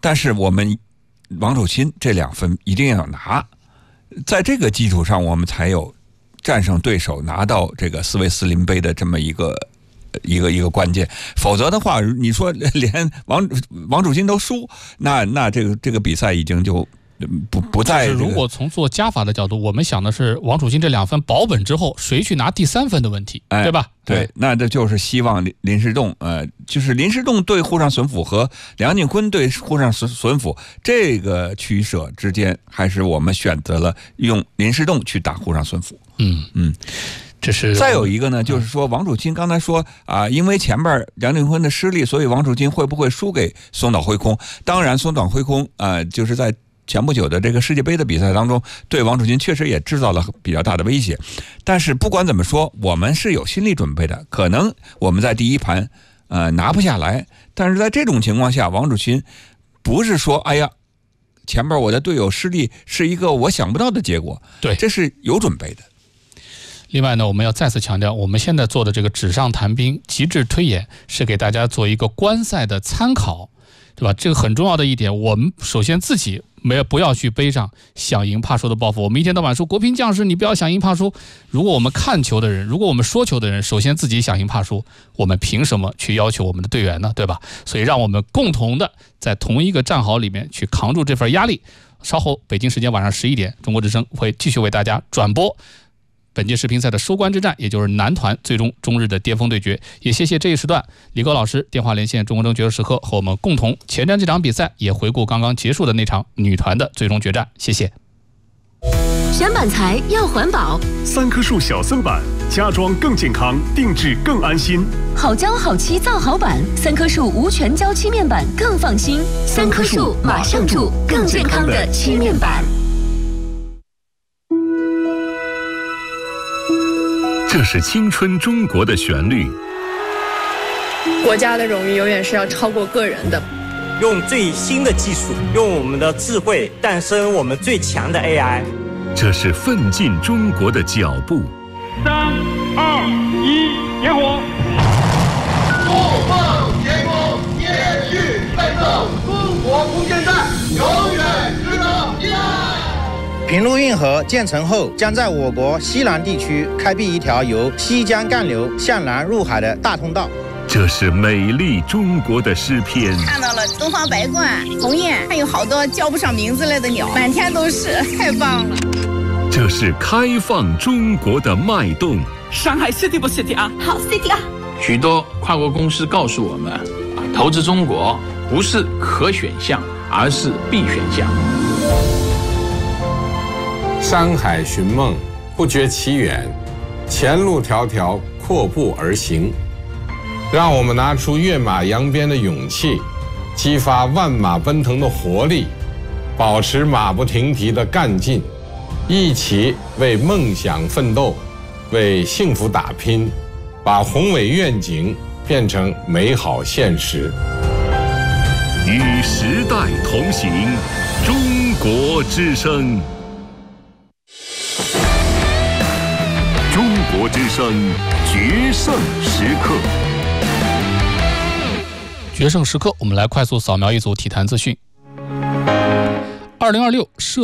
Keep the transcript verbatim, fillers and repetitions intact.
但是我们王楚钦这两分一定要拿，在这个基础上我们才有战胜对手拿到这个斯维斯林杯的这么一个一个一个关键。否则的话，你说连王王楚钦都输，那那这个这个比赛已经就不不再、这个。 如果从做加法的角度，我们想的是王楚钦这两分保本之后，谁去拿第三分的问题， 哎、 对吧？ 对， 哎、 那这就是希望林林士栋，呃，就是林士栋对沪上隼辅和梁靖昆对沪上隼辅这个取舍之间，还是我们选择了用林士栋去打沪上隼辅。 嗯嗯。这是再有一个呢，就是说王楚钦刚才说啊，因为前边梁靖昆的失利，所以王楚钦会不会输给松岛辉空？当然，松岛辉空啊，就是在前不久的这个世界杯的比赛当中，对王楚钦确实也制造了比较大的威胁。但是不管怎么说，我们是有心理准备的，可能我们在第一盘呃拿不下来，但是在这种情况下，王楚钦不是说哎呀，前边我的队友失利是一个我想不到的结果， 对， 这是有准备的。 另外呢，我们要再次强调，我们现在做的这个纸上谈兵、极致推演，是给大家做一个观赛的参考，对吧？这个很重要的一点，我们首先自己没有不要去背上想赢怕输的包袱。我们一天到晚说国乒将士，你不要想赢怕输。如果我们看球的人，如果我们说球的人，首先自己想赢怕输，我们凭什么去要求我们的队员呢？对吧？所以让我们共同的在同一个战壕里面去扛住这份压力。稍后北京时间晚上十一点，中国之声会继续为大家转播本届世乒赛的收官之战，也就是男团最终中日的巅峰对决。也谢谢这一时段李高老师电话连线中国争决胜时刻，和我们共同前瞻这场比赛，也回顾刚刚结束的那场女团的最终决战。谢谢。 选板材要环保， 三棵树小森板，家装更健康，定制更安心。 好胶好漆造好板，三棵树无全胶漆面板更放心。三棵树马上住更健康的漆面板。 这是青春中国的旋律。 国家的荣誉永远是要超过个人的。 用最新的技术，用我们的智慧诞生我们最强的 A I。 这是奋进中国的脚步。 三二一，点火！ 不放天空，延续奋斗，中国空间站永远值得依赖。 平陆运河建成后，将在我国西南地区开辟一条由西江干流向南入海的大通道。 这是美丽中国的诗篇。 看到了东方白鹳、鸿雁，还有好多叫不上名字来的鸟，满天都是，太棒了。 这是开放中国的脉动。 上海 City 不 City 啊？ 好 City 啊！ 许多跨国公司告诉我们，啊，投资中国不是可选项，而是必选项。 山海寻梦，不觉其远，前路迢迢，阔步而行。让我们拿出跃马扬鞭的勇气，激发万马奔腾的活力，保持马不停蹄的干劲，一起为梦想奋斗，为幸福打拼，把宏伟愿景变成美好现实。 与时代同行，中国之声。中国之声决胜时刻。 决胜时刻，我们来快速扫描一组体坛资讯。二零二六世